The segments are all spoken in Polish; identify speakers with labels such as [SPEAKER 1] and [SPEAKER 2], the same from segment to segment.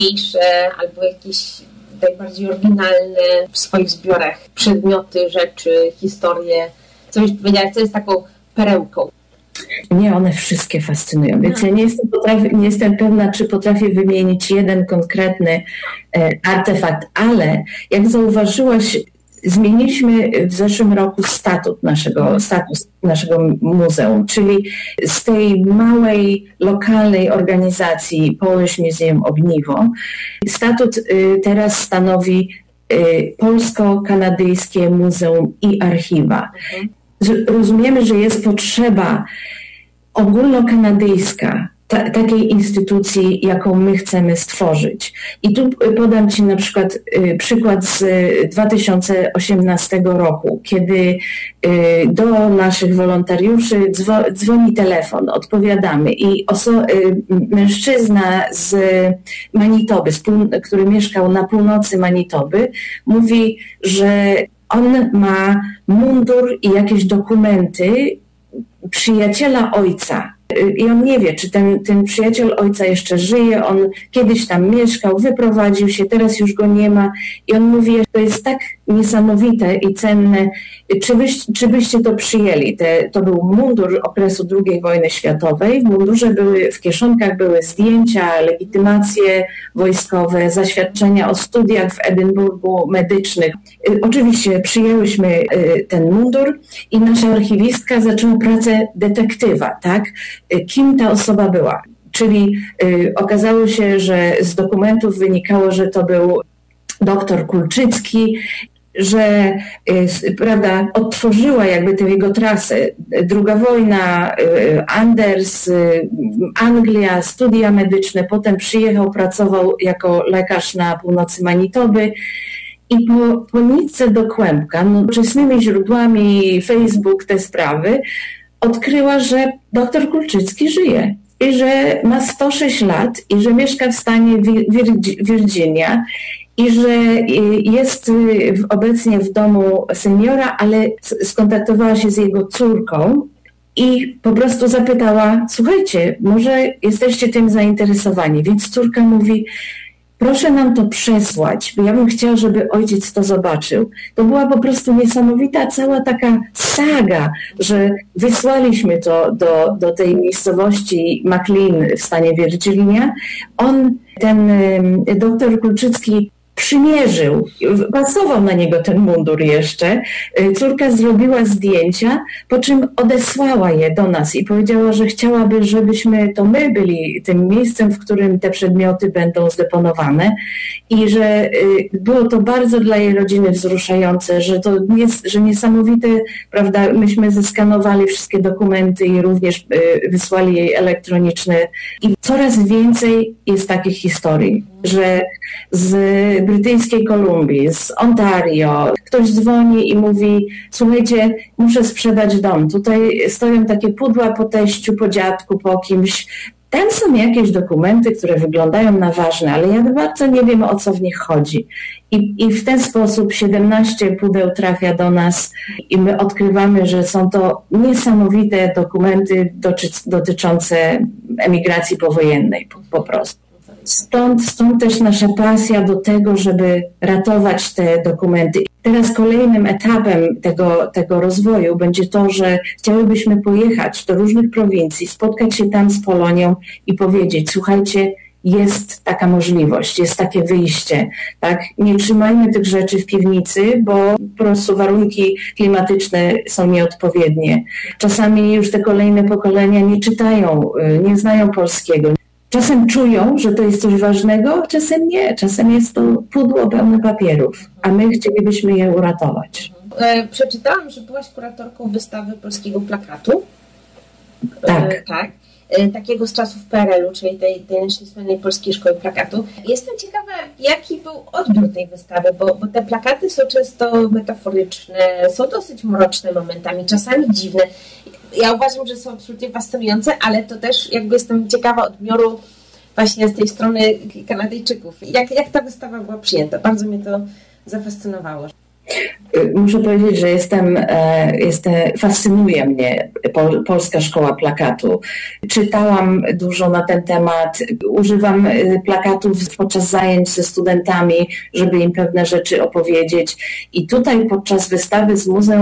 [SPEAKER 1] mniejsze albo jakieś najbardziej oryginalne w swoich zbiorach przedmioty, rzeczy, historie? Co byś powiedziała, co jest taką perełką?
[SPEAKER 2] Mnie one wszystkie fascynują, więc ja nie jestem pewna, czy potrafię wymienić jeden konkretny artefakt, ale jak zauważyłaś, zmieniliśmy w zeszłym roku status naszego muzeum, czyli z tej małej, lokalnej organizacji Polish Museum Ogniwo, statut teraz stanowi Polsko-Kanadyjskie Muzeum i Archiwa. Rozumiemy, że jest potrzeba ogólnokanadyjska takiej instytucji, jaką my chcemy stworzyć. I tu podam Ci na przykład przykład z 2018 roku, kiedy do naszych wolontariuszy dzwoni telefon, odpowiadamy i mężczyzna z Manitoby, który mieszkał na północy Manitoby, mówi, że on ma mundur i jakieś dokumenty przyjaciela ojca. I on nie wie, czy ten przyjaciel ojca jeszcze żyje, on kiedyś tam mieszkał, wyprowadził się, teraz już go nie ma. I on mówi, że to jest tak niesamowite i cenne, czy byście to przyjęli? To był mundur okresu II wojny światowej. W mundurze w kieszonkach były zdjęcia, legitymacje wojskowe, zaświadczenia o studiach w Edynburgu medycznych. Oczywiście przyjęłyśmy ten mundur i nasza archiwistka zaczęła pracę detektywa, tak? Kim ta osoba była. Czyli okazało się, że z dokumentów wynikało, że to był doktor Kulczycki, że prawda, odtworzyła jakby tę jego trasę. II wojna, Anders, Anglia, studia medyczne, potem przyjechał, pracował jako lekarz na północy Manitoby. I po nitce do kłębka, nowoczesnymi źródłami, Facebook, te sprawy, odkryła, że doktor Kulczycki żyje i że ma 106 lat i że mieszka w stanie Virginia i że jest obecnie w domu seniora, ale skontaktowała się z jego córką i po prostu zapytała, słuchajcie, może jesteście tym zainteresowani. Więc córka mówi, proszę nam to przesłać, bo ja bym chciała, żeby ojciec to zobaczył. To była po prostu niesamowita cała taka saga, że wysłaliśmy to do tej miejscowości McLean w stanie Virginia. Ten doktor Kulczycki przymierzył, pasował na niego ten mundur jeszcze. Córka zrobiła zdjęcia, po czym odesłała je do nas i powiedziała, że chciałaby, żebyśmy to my byli tym miejscem, w którym te przedmioty będą zdeponowane i że było to bardzo dla jej rodziny wzruszające, że niesamowite, prawda, myśmy zeskanowali wszystkie dokumenty i również wysłali jej elektroniczne i coraz więcej jest takich historii, że z Brytyjskiej Kolumbii, z Ontario, ktoś dzwoni i mówi, słuchajcie, muszę sprzedać dom, tutaj stoją takie pudła po teściu, po dziadku, po kimś. Tam są jakieś dokumenty, które wyglądają na ważne, ale ja bardzo nie wiem, o co w nich chodzi. I w ten sposób 17 pudeł trafia do nas i my odkrywamy, że są to niesamowite dokumenty dotyczące emigracji powojennej po prostu. Stąd też nasza pasja do tego, żeby ratować te dokumenty. Teraz kolejnym etapem tego rozwoju będzie to, że chciałybyśmy pojechać do różnych prowincji, spotkać się tam z Polonią i powiedzieć, słuchajcie, jest taka możliwość, jest takie wyjście. Tak? Nie trzymajmy tych rzeczy w piwnicy, bo po prostu warunki klimatyczne są nieodpowiednie. Czasami już te kolejne pokolenia nie czytają, nie znają polskiego. Czasem czują, że to jest coś ważnego, czasem nie. Czasem jest to pudło pełne papierów, a my chcielibyśmy je uratować.
[SPEAKER 1] Przeczytałam, że byłaś kuratorką wystawy polskiego plakatu.
[SPEAKER 2] Tak.
[SPEAKER 1] Tak. Takiego z czasów PRL-u, czyli tej naszej słynnej Polskiej Szkoły Plakatu. Jestem ciekawa, jaki był odbiór tej wystawy, bo te plakaty są często metaforyczne, są dosyć mroczne momentami, czasami dziwne. Ja uważam, że są absolutnie fascynujące, ale to też jakby jestem ciekawa odbioru właśnie z tej strony Kanadyjczyków. Jak ta wystawa była przyjęta? Bardzo mnie to zafascynowało.
[SPEAKER 2] Muszę powiedzieć, że fascynuje mnie Polska Szkoła Plakatu. Czytałam dużo na ten temat, używam plakatów podczas zajęć ze studentami, żeby im pewne rzeczy opowiedzieć. I tutaj podczas wystawy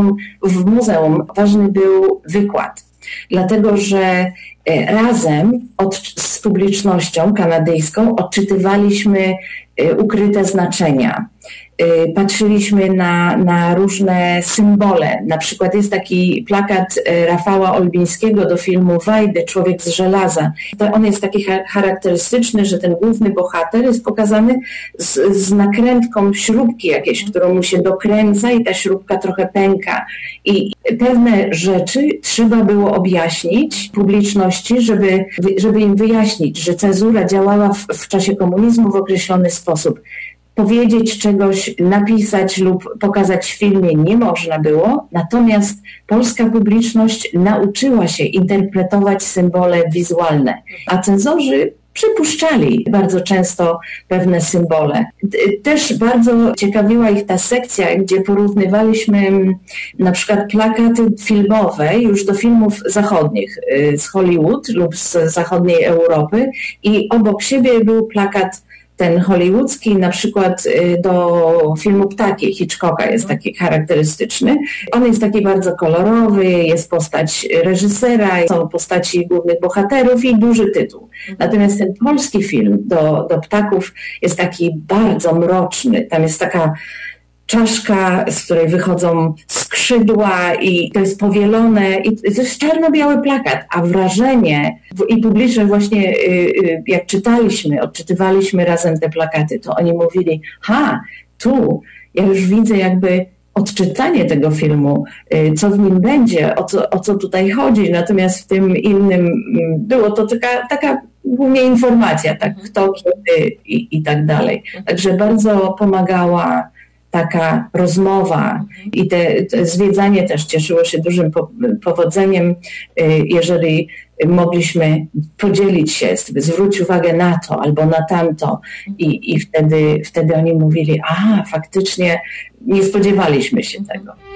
[SPEAKER 2] w muzeum ważny był wykład. Dlatego, że razem z publicznością kanadyjską odczytywaliśmy ukryte znaczenia. Patrzyliśmy na różne symbole. Na przykład jest taki plakat Rafała Olbińskiego do filmu Wajdy, Człowiek z żelaza. On jest taki charakterystyczny, że ten główny bohater jest pokazany z nakrętką śrubki jakiejś, którą mu się dokręca i ta śrubka trochę pęka. I pewne rzeczy trzeba było objaśnić publiczności, żeby im wyjaśnić, że cenzura działała w czasie komunizmu w określony sposób. Powiedzieć czegoś, napisać lub pokazać w filmie nie można było, natomiast polska publiczność nauczyła się interpretować symbole wizualne, a cenzorzy przypuszczali bardzo często pewne symbole. Też bardzo ciekawiła ich ta sekcja, gdzie porównywaliśmy na przykład plakaty filmowe już do filmów zachodnich, z Hollywood lub z zachodniej Europy i obok siebie był plakat ten hollywoodzki, na przykład do filmu Ptaki Hitchcocka jest taki charakterystyczny. On jest taki bardzo kolorowy, jest postać reżysera, są postaci głównych bohaterów i duży tytuł. Natomiast ten polski film do Ptaków jest taki bardzo mroczny. Tam jest taka czaszka, z której wychodzą skrzydła i to jest powielone i to jest czarno-biały plakat, a wrażenie i publiczność właśnie jak odczytywaliśmy razem te plakaty, to oni mówili, tu ja już widzę jakby odczytanie tego filmu, co w nim będzie, o co tutaj chodzi, natomiast w tym innym było to taka głównie informacja, tak, kto, kiedy i tak dalej. Także bardzo pomagała taka rozmowa i te zwiedzanie też cieszyło się dużym powodzeniem, jeżeli mogliśmy podzielić się, zwróć uwagę na to albo na tamto i wtedy oni mówili, faktycznie nie spodziewaliśmy się tego.